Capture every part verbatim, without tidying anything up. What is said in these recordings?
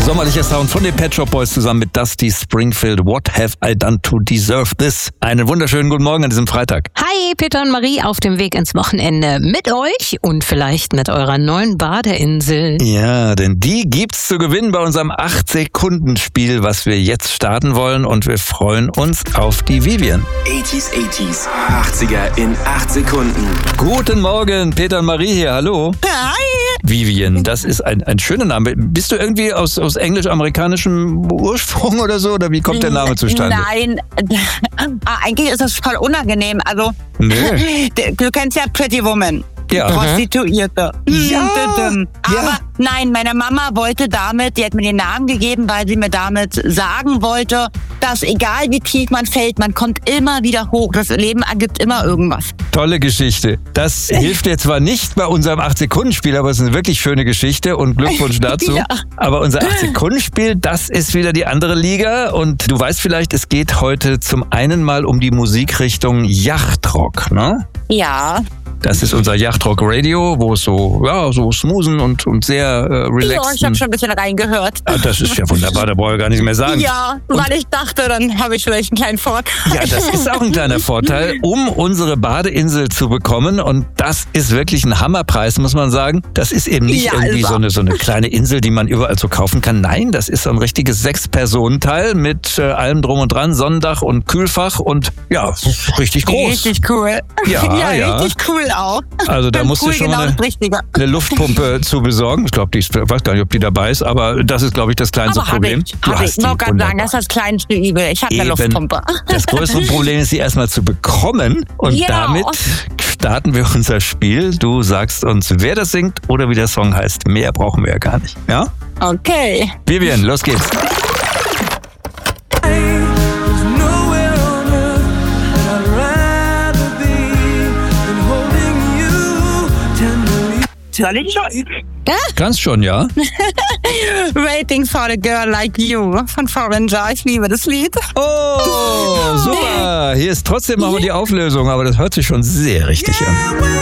Sommerlicher Sound von den Pet Shop Boys zusammen mit Dusty Springfield. What have I done to deserve this? Einen wunderschönen guten Morgen an diesem Freitag. Hi, Peter und Marie auf dem Weg ins Wochenende mit euch und vielleicht mit eurer neuen Badeinsel. Ja, denn die gibt's zu gewinnen bei unserem acht Sekunden Spiel, was wir jetzt starten wollen, und wir freuen uns auf die Vivian. achtziger, achtziger, achtziger in acht Sekunden. Guten Morgen, Peter und Marie hier, hallo. Hi. Vivian, das ist ein, ein schöner Name. Bist du irgendwie aus, aus englisch-amerikanischem Ursprung oder so? Oder wie kommt der Name zustande? Nein, eigentlich ist das voll unangenehm. Also, Nee. du kennst ja Pretty Woman. Ja. Prostituierte. Ja. Aber Ja. nein, meine Mama wollte damit, die hat mir den Namen gegeben, weil sie mir damit sagen wollte, dass egal wie tief man fällt, man kommt immer wieder hoch. Das Leben ergibt immer irgendwas. Tolle Geschichte. Das hilft dir zwar nicht bei unserem acht Sekunden Spiel, aber es ist eine wirklich schöne Geschichte und Glückwunsch dazu. Ja. Aber unser acht Sekunden Spiel, das ist wieder die andere Liga, und du weißt vielleicht, es geht heute zum einen mal um die Musikrichtung Yachtrock, ne? Ja. Das ist unser Yachtrock Radio, wo es so, ja, so smoothen und, und sehr äh, Ja, relaxen. ich habe schon ein bisschen reingehört. Ah, das ist ja wunderbar, da brauche ich gar nicht mehr sagen. Ja, weil ich dachte, dann habe ich vielleicht einen kleinen Vorteil. Ja, das ist auch ein kleiner Vorteil, um unsere Badeinsel zu bekommen. Und das ist wirklich ein Hammerpreis, muss man sagen. Das ist eben nicht Ja, irgendwie ist so eine, so eine kleine Insel, die man überall so kaufen kann. Nein, das ist so ein richtiges Sechs-Personen-Teil mit äh, allem drum und dran, Sonnendach und Kühlfach und ja, richtig groß. Richtig cool. Ja, ja. richtig cool auch. Also da musst cool, du schon genau mal eine, das Richtige. eine Luftpumpe zu besorgen. Ich glaube, die ist, ich weiß gar nicht, ob die dabei ist, aber das ist, glaube ich, das kleinste Aber hab Problem. ich, hab ich. Ich wollte gerade sagen, das ist das kleinste Übel. Ich habe eine Eben. Luftpumpe. Das größere Problem ist, sie erstmal zu bekommen. Und Genau. damit starten wir unser Spiel. Du sagst uns, wer das singt oder wie der Song heißt. Mehr brauchen wir ja gar nicht. Ja? Okay. Vivian, los geht's. Soll ich schon? Kannst schon, ja? Waiting for a Girl Like You von Foreigner. Ich liebe das Lied. Oh, super. Hier ist trotzdem aber die Auflösung, aber das hört sich schon sehr richtig an.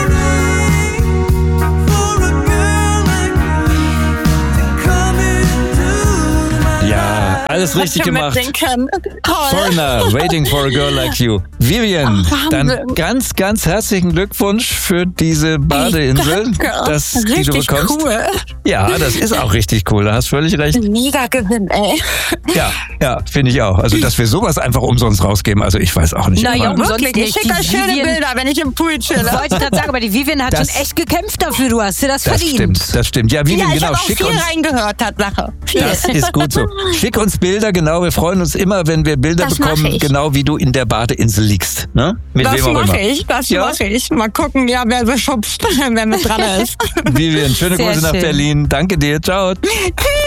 Ja, alles richtig gemacht. Toll. Foreigner, Waiting for a Girl Like You. Vivian, Ach, dann Wahnsinn. ganz, ganz herzlichen Glückwunsch für diese Badeinsel, dass die du Richtig bekommst. cool. Ja, das ist auch richtig cool, da hast völlig recht. Mega Gewinn, ey. Ja, ja, finde ich auch. Also, dass wir sowas einfach umsonst rausgeben, also ich weiß auch nicht. Naja, aber- umsonst Wirklich, ich nicht. schicke euch Die schöne Vivian- Bilder, wenn ich im Pool chille. Wollte ich gerade sagen, aber die Vivian hat Das- schon echt gekämpft dafür. Du hast dir das, das verdient. stimmt, das stimmt. Ja, Ja, Vivian, ich genau, habe auch schick viel uns. reingehört, Tatsache. Viel. Das ist gut so. Schick uns Bilder, genau. Wir freuen uns immer, wenn wir Bilder Das mach bekommen, ich. genau wie du in der Badeinsel liegst. Ne? Mit Das wem auch mache immer. ich, das Ja? mache ich. Mal gucken, ja, wer so schubst, wer mit dran ist. Vivian, schöne Sehr Grüße nach schön. Berlin. Danke dir. Ciao.